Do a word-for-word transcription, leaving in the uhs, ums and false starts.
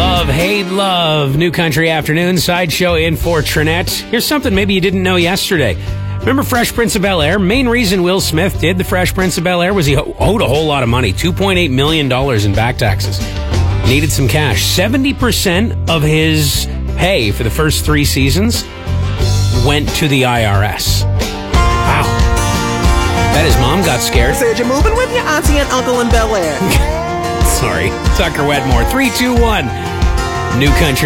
Love, hate, love. New Country Afternoon, Sideshow in for Trinette. Here's something maybe you didn't know yesterday. Remember Fresh Prince of Bel-Air? Main reason Will Smith did the Fresh Prince of Bel-Air was he owed a whole lot of money, two point eight million dollars in back taxes. Needed some cash. seventy percent of his pay for the first three seasons went to the I R S. Wow. Bet his mom got scared. Said you're moving with your auntie and uncle in Bel-Air. Sorry. Tucker Wedmore, three two one. New Country.